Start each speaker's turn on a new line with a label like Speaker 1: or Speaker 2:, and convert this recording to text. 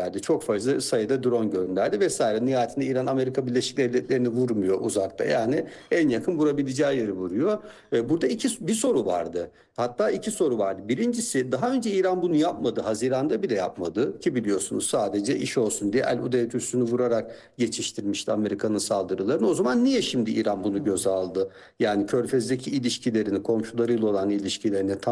Speaker 1: gönderdi. Çok fazla sayıda drone gönderdi vesaire. Nihayetinde İran Amerika Birleşik Devletleri'ni vurmuyor uzakta. Yani en yakın vurabileceği yeri vuruyor. Burada bir soru vardı. Hatta iki soru vardı. Birincisi, daha önce İran bunu yapmadı. Haziran'da bile yapmadı ki biliyorsunuz, sadece iş olsun diye El Udeyd üssünü vurarak geçiştirmişti Amerika'nın saldırılarını. O zaman niye şimdi İran bunu göze aldı? Yani Körfez'deki ilişkilerini, komşularıyla olan ilişkilerini